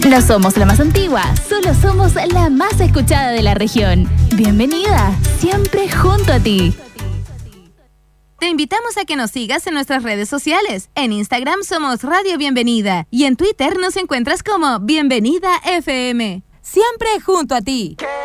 No somos la más antigua, solo somos la más escuchada de la región. Bienvenida, siempre junto a ti. Te invitamos a que nos sigas en nuestras redes sociales. En Instagram somos Radio Bienvenida y en Twitter nos encuentras como Bienvenida FM. Siempre junto a ti.